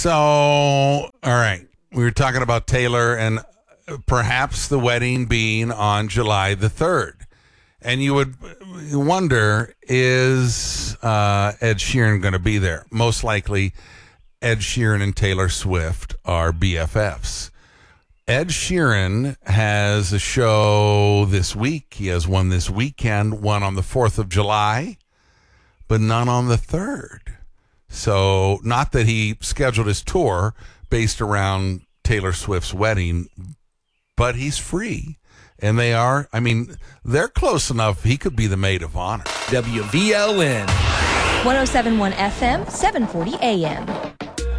So, all right. We were talking about Taylor and perhaps the wedding being on July the 3rd. And you would wonder, is Ed Sheeran going to be there? Most likely, Ed Sheeran and Taylor Swift are BFFs. Ed Sheeran has a show this week. He has one this weekend, one on the 4th of July, but none on the 3rd. So not that he scheduled his tour based around Taylor Swift's wedding, but he's free. And they're close enough. He could be the maid of honor. WVLN. 107.1 FM, 740 AM.